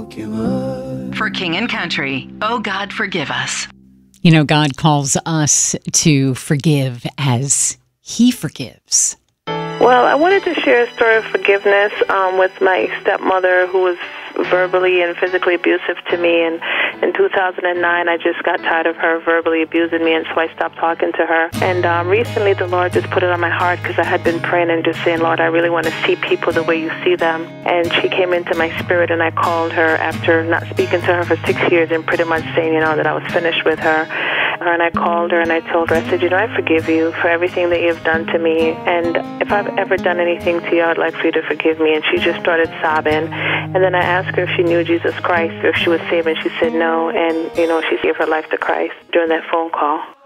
For King and Country, Oh God, Forgive Us. You know, God calls us to forgive as He forgives. Well, I wanted to share a story of forgiveness with my stepmother, who was verbally and physically abusive to me. And in 2009, I just got tired of her verbally abusing me, and so I stopped talking to her. And recently, the Lord just put it on my heart, because I had been praying and just saying, Lord, I really want to see people the way you see them. And she came into my spirit, and I called her after not speaking to her for 6 years and pretty much saying, that I was finished with her. And I called her and I told her, I said, I forgive you for everything that you've done to me. And if I've ever done anything to you, I'd like for you to forgive me. And she just started sobbing. And then I asked her if she knew Jesus Christ, or if she was saved, and she said no. And, she gave her life to Christ during that phone call.